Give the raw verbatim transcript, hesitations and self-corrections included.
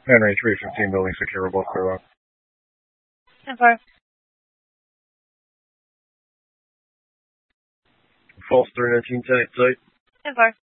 Henry three fifteen building secure, both clear out. ten four. False three nineteen ten eight site. ten four.